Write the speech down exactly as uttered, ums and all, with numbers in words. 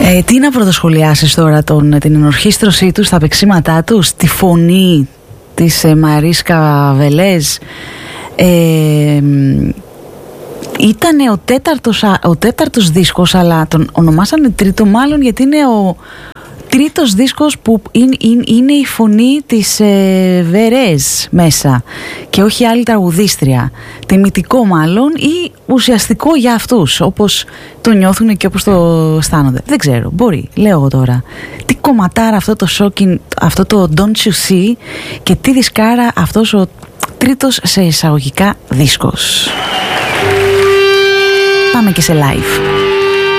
Ε, τι να πρωτοσχολιάσεις τώρα, τον, την ενορχήστρωσή του στα παίξήματά του, τη φωνή της ε, Μαρίσκα Βελέζ. Ε, Ήτανε ο τέταρτος, ο τέταρτος δίσκος, αλλά τον ονομάσανε τρίτο μάλλον γιατί είναι ο τρίτος δίσκος που είναι, είναι, είναι η φωνή της ε, Βερέζ μέσα και όχι άλλη τραγουδίστρια. Τιμητικό μάλλον ή ουσιαστικό για αυτούς, όπως το νιώθουν και όπως το αισθάνονται. Δεν ξέρω, μπορεί, λέω εγώ τώρα. Τι κομματάρα αυτό το shocking, αυτό το Don't You See, και τι δισκάρα αυτός ο τρίτος σε εισαγωγικά δίσκος. Πάμε και σε live.